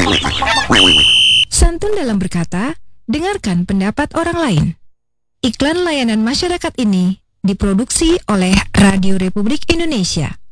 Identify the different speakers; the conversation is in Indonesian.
Speaker 1: Santun dalam berkata, dengarkan pendapat orang lain. Iklan layanan masyarakat ini diproduksi oleh Radio Republik Indonesia.